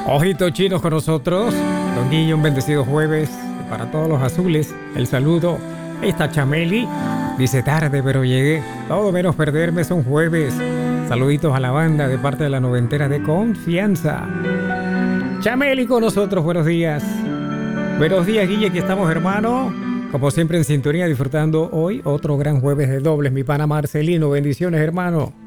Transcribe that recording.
Ojitos chinos con nosotros. Don Guillo, un bendecido jueves. Y para todos los azules, el saludo. Esta Chameli dice tarde, pero llegué. Todo menos perderme, son jueves. Saluditos a la banda de parte de la noventera de confianza. Chameli con nosotros, buenos días. Buenos días, Guille, aquí estamos, hermano. Como siempre en sintonía, disfrutando hoy otro gran jueves de dobles. Mi pana Marcelino, bendiciones, hermano.